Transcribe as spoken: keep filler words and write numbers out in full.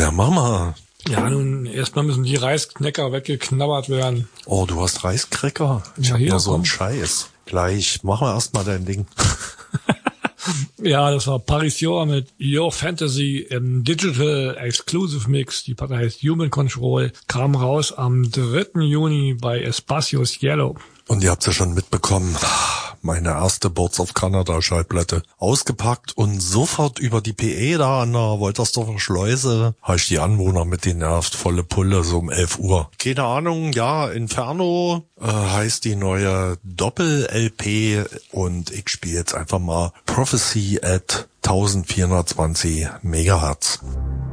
Ja, Mama. Ja, nun, erstmal müssen die Reisknecker weggeknabbert werden. Oh, du hast Reiskräcker? Ich Ja, hab hier, nur so einen komm. Scheiß. Gleich, mach mal erstmal dein Ding. Ja, das war Parisio mit Your Fantasy im Digital Exclusive Mix. Die Platte heißt Human Control, kam raus am dritten Juni bei Espacios Yellow. Und ihr habt's ja schon mitbekommen, meine erste Boards of Canada Schallplatte ausgepackt und sofort über die P E da an der Woltersdorfer Schleuse habe ich die Anwohner mit den nervt, volle Pulle, so um elf Uhr. Keine Ahnung, ja, Inferno äh, heißt die neue Doppel-L P und ich spiele jetzt einfach mal Prophecy at vierzehnhundertzwanzig Megahertz.